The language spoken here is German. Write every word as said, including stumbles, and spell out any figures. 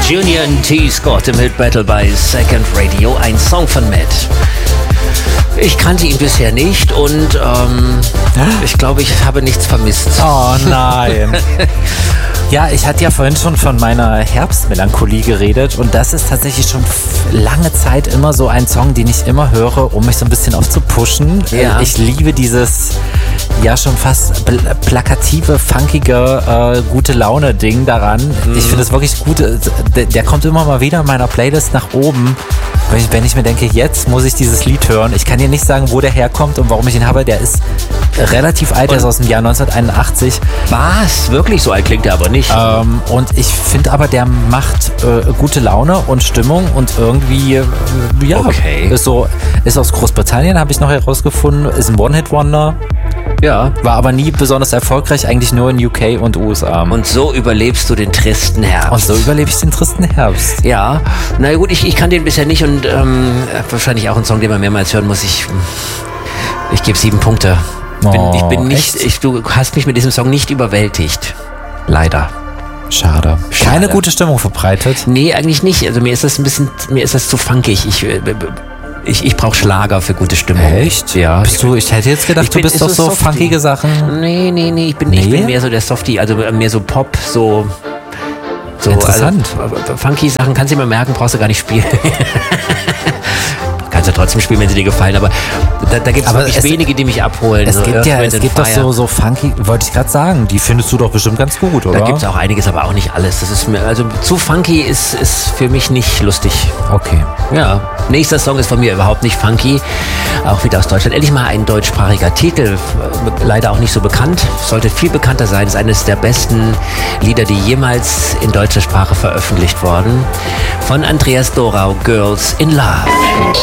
Junior und T. Scott im Hit Battle bei Second Radio, ein Song von Matt. Ich kannte ihn bisher nicht und ähm, ich glaube, ich habe nichts vermisst. Oh nein. Ja, ich hatte ja vorhin schon von meiner Herbstmelancholie geredet und das ist tatsächlich schon lange Zeit immer so ein Song, den ich immer höre, um mich so ein bisschen aufzupushen. Ja. Ich liebe dieses ja schon fast plakative, funkige, äh, gute Laune-Ding daran. Mhm. Ich finde es wirklich gut. Der, der kommt immer mal wieder in meiner Playlist nach oben. Wenn ich, wenn ich mir denke, jetzt muss ich dieses Lied hören. Ich kann dir nicht sagen, wo der herkommt und warum ich ihn habe. Der ist relativ alt, der ist aus dem Jahr neunzehnhunderteinundachtzig. Was? Wirklich? So alt klingt er aber nicht. Ähm, und ich finde aber, der macht äh, gute Laune und Stimmung und irgendwie, äh, ja, okay. ist so, ist aus Großbritannien, habe ich noch herausgefunden, ist ein One-Hit-Wonder. Ja. War aber nie besonders erfolgreich, eigentlich nur in U K und U S A. Und so überlebst du den tristen Herbst. Und so überlebe ich den tristen Herbst. Ja, na gut, ich, ich kann den bisher nicht und ähm, wahrscheinlich auch ein Song, den man mehrmals hören muss. Ich, ich gebe sieben Punkte. Ich bin, ich bin nicht, ich, du hast mich mit diesem Song nicht überwältigt. Leider. Schade. Schade. Keine gute Stimmung verbreitet? Nee, eigentlich nicht. Also mir ist das ein bisschen, mir ist das zu funkig. Ich, ich, ich brauche Schlager für gute Stimmung. Echt? Ja. Bist du, ich hätte jetzt gedacht, bin, du bist doch so Softie. funkige Sachen. Nee, nee, nee. Ich bin, nee? ich bin mehr so der Softie, also mehr so Pop, so. so Interessant. Also, funky Sachen kannst du immer merken, brauchst du gar nicht spielen. Kannst du trotzdem spielen, wenn sie dir gefallen, aber da, da gibt es wirklich wenige, die mich abholen. Es so gibt Earth, ja, Wind es gibt and doch Fire. so, so funky, wollte ich gerade sagen, die findest du doch bestimmt ganz gut, oder? Da gibt es auch einiges, aber auch nicht alles. Das ist mir, also zu funky ist, ist für mich nicht lustig. Okay. Ja, nächster Song ist von mir überhaupt nicht funky, auch wieder aus Deutschland. Endlich mal ein deutschsprachiger Titel, leider auch nicht so bekannt, sollte viel bekannter sein. Ist eines der besten Lieder, die jemals in deutscher Sprache veröffentlicht wurden. Von Andreas Dorau, Girls in Love.